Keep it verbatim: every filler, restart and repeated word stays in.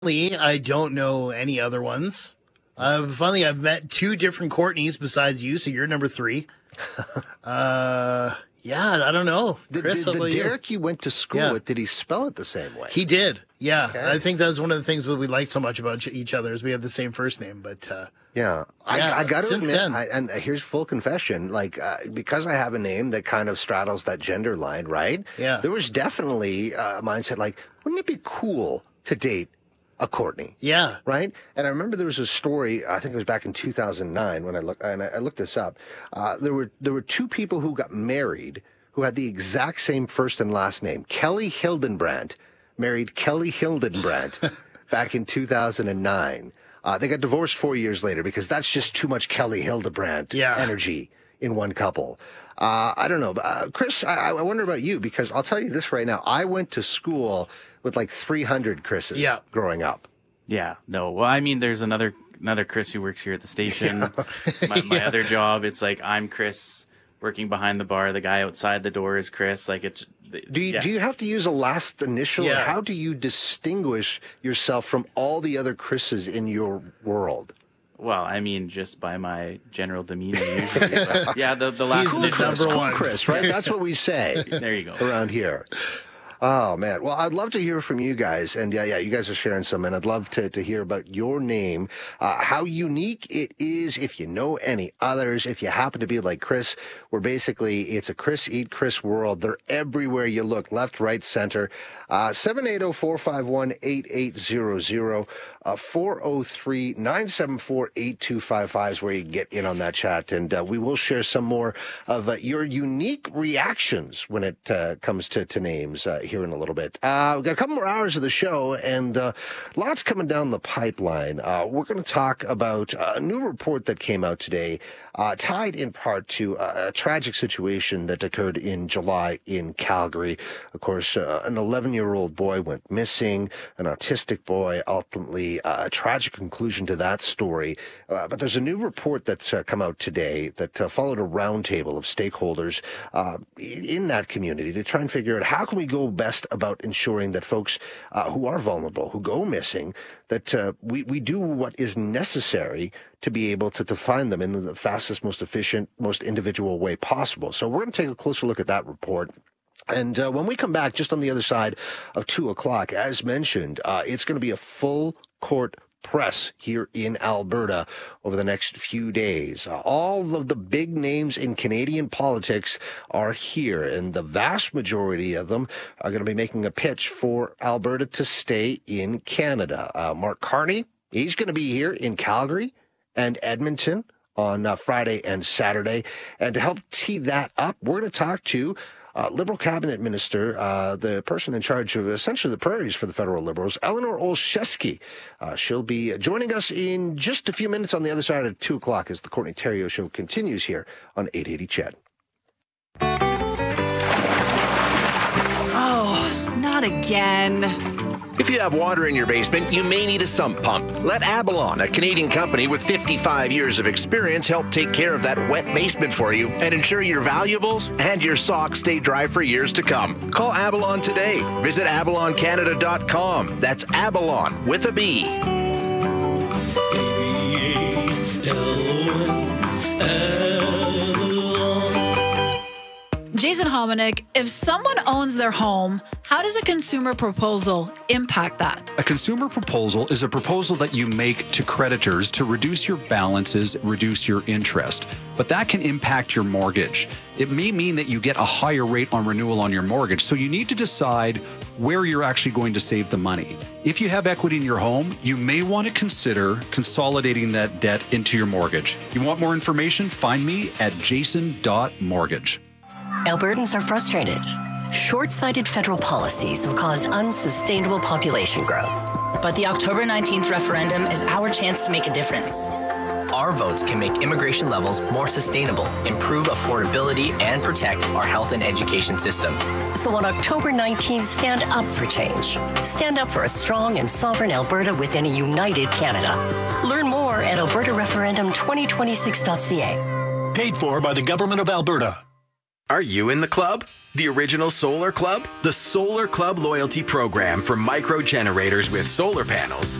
I don't know any other ones. Uh, finally, I've met two different Courtneys besides you, so you're number three. uh, yeah, I don't know. The, Chris, the, how the about you? Derek you went to school Yeah. with, did he spell it the same way? He did, yeah. Okay. I think that was one of the things that we liked so much about each other is we have the same first name, but... Uh, Yeah, Yeah, I, I got to since admit, then. I, and here's full confession, like, uh, because I have a name that kind of straddles that gender line, right? Yeah. There was definitely a mindset like, wouldn't it be cool to date a Courtney? yeah. Right? And I remember there was a story, I think it was back in two thousand nine when I looked, and I, I looked this up. Uh, there were, there were two people who got married who had the exact same first and last name. Kelly Hildenbrandt married Kelly Hildenbrandt back in two thousand nine. Uh, they got divorced four years later because that's just too much Kelly Hildenbrandt Yeah. energy in one couple. Uh, I don't know. Uh, Chris, I, I wonder about you because I'll tell you this right now. I went to school with like three hundred Chris's Yeah. growing up. Yeah, no. Well, I mean, there's another another Chris who works here at the station. My, my Yeah. other job, it's like I'm Chris working behind the bar. The guy outside the door is Chris. Like it's. Do you, yeah. do you have to use a last initial? Or Yeah. how do you distinguish yourself from all the other Chris's in your world? Well, I mean, just by my general demeanor usually. But yeah, the the last He's the initial- number Cool one. Chris, right? That's what we say There you go. around here. Oh, man. Well, I'd love to hear from you guys. And yeah, yeah, you guys are sharing some, and I'd love to, to hear about your name, uh, how unique it is, if you know any others, if you happen to be like Chris, where basically it's a Chris Eat Chris world. They're everywhere you look, left, right, center. Uh, seven eight zero, four five one, eight eight zero zero, uh, four oh three, nine seven four, eight two five five is where you can get in on that chat. And uh, we will share some more of uh, your unique reactions when it uh, comes to, to names uh, here in a little bit. Uh, we've got a couple more hours of the show and uh, lots coming down the pipeline. Uh, we're going to talk about a new report that came out today, uh, tied in part to a, a tragic situation that occurred in July in Calgary. Of course, uh, an eleven-year-old boy went missing, an autistic boy, ultimately uh, a tragic conclusion to that story. Uh, but there's a new report that's uh, come out today that uh, followed a roundtable of stakeholders uh, in that community to try and figure out how can we go best about ensuring that folks uh, who are vulnerable, who go missing, that uh, we, we do what is necessary to be able to, to find them in the fastest, most efficient, most individual way possible. So we're going to take a closer look at that report. And uh, when we come back, just on the other side of two o'clock, as mentioned, uh, it's going to be a full court press here in Alberta over the next few days. Uh, all of the big names in Canadian politics are here, and the vast majority of them are going to be making a pitch for Alberta to stay in Canada. Uh, Mark Carney, he's going to be here in Calgary and Edmonton on uh, Friday and Saturday. And to help tee that up, we're going to talk to Uh, Liberal Cabinet Minister, uh, the person in charge of essentially the prairies for the federal Liberals, Eleanor Olszewski. Uh, she'll be joining us in just a few minutes on the other side at two o'clock as the Courtney Theriault Show continues here on eight eighty C H E D. Oh, not again. If you have water in your basement, you may need a sump pump. Let Abalon, a Canadian company with fifty-five years of experience, help take care of that wet basement for you and ensure your valuables and your socks stay dry for years to come. Call Abalon today. Visit abalon canada dot com. That's Abalon with a B. Jason Hominick, if someone owns their home, how does a consumer proposal impact that? A consumer proposal is a proposal that you make to creditors to reduce your balances, reduce your interest. But that can impact your mortgage. It may mean that you get a higher rate on renewal on your mortgage, so you need to decide where you're actually going to save the money. If you have equity in your home, you may want to consider consolidating that debt into your mortgage. You want more information? Find me at jason dot mortgage. Albertans are frustrated. Short-sighted federal policies have caused unsustainable population growth. But the October nineteenth referendum is our chance to make a difference. Our votes can make immigration levels more sustainable, improve affordability, and protect our health and education systems. So on October nineteenth, stand up for change. Stand up for a strong and sovereign Alberta within a united Canada. Learn more at alberta referendum twenty twenty-six dot c a. Paid for by the Government of Alberta. Are you in the club? The original Solar Club? The Solar Club loyalty program for micro generators with solar panels